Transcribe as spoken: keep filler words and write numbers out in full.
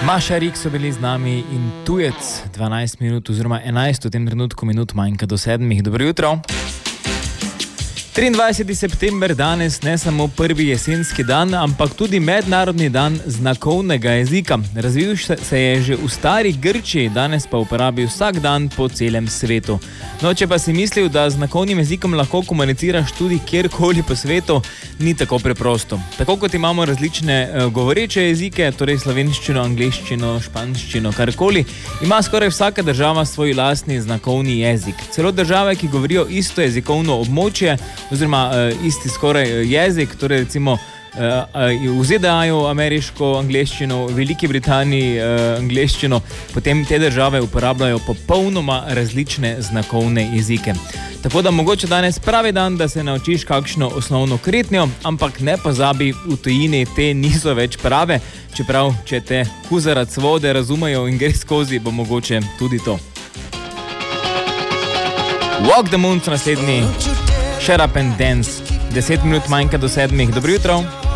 Maša Rik so bili z nami in tujec dvanajst minut oziroma enajst v tem trenutku minut manjka do sedmih. Dobro jutro. triindvajseti september danes ne samo prvi jesenski dan, ampak tudi mednarodni dan znakovnega jezika. Razvil se je že v stari Grčiji, danes pa uporabi vsak dan po celem svetu. No, če pa si mislil, da z znakovnim jezikom lahko komuniciraš tudi kjerkoli po svetu, ni tako preprosto. Tako kot imamo različne uh, govoreče jezike, torej slovenščino, angleščino, španščino, karkoli, ima skoraj vsaka država svoj lastni znakovni jezik. Celo države, ki govorijo isto jezikovno območje, oziroma uh, isti skoraj jezik, torej recimo uh, uh, v Z D A-ju ameriško angleščino, v Veliki Britaniji uh, angleščino, potem te države uporabljajo popolnoma različne znakovne jezike. Tako da mogoče danes pravi dan, da se naučiš kakšno osnovno kretnjo, ampak ne pozabi, v tujini te niso več prave, čeprav če te huzarac vode razumejo in gre skozi, bo mogoče tudi to. Walk the Moon so naslednji. Shut up and dance. Deset minut manjka do sedmih. Dobro jutro.